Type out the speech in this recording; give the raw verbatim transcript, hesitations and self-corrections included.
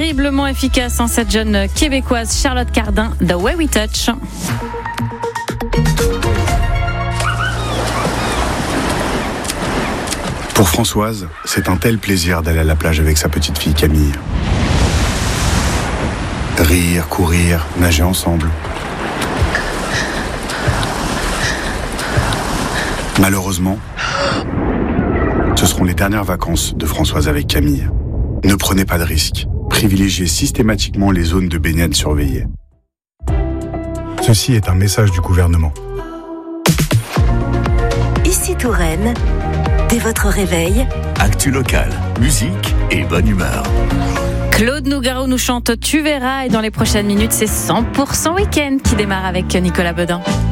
terriblement efficace, hein, cette jeune québécoise Charlotte Cardin, The Way We Touch. Pour Françoise, c'est un tel plaisir d'aller à la plage avec sa petite fille Camille. Rire, courir, nager ensemble. Malheureusement, ce seront les dernières vacances de Françoise avec Camille. Ne prenez pas de risques. Privilégiez systématiquement les zones de baignade surveillées. Ceci est un message du gouvernement. Ici Touraine, dès votre réveil, actu locale, musique et bonne humeur. Claude Nougaro nous chante Tu verras et dans les prochaines minutes, c'est cent pour cent week-end qui démarre avec Nicolas Bedin.